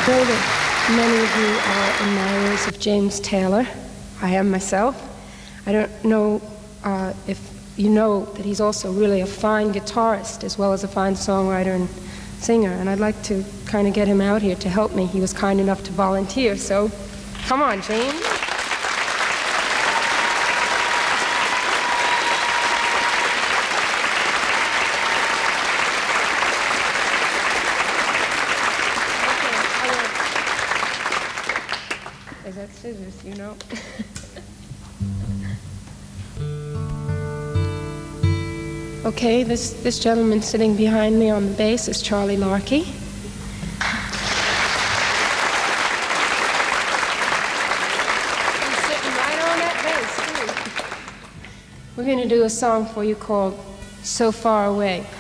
know that many of you are admirers of James Taylor. I am myself. I don't know if you know that he's also really a fine guitarist as well as a fine songwriter and singer, and I'd like to kind of get him out here to help me. He was kind enough to volunteer, so come on, James. Is that scissors, you know? Okay, this gentleman sitting behind me on the bass is Charlie Larkey. He's sitting right on that bass, too. We're going to do a song for you called So Far Away.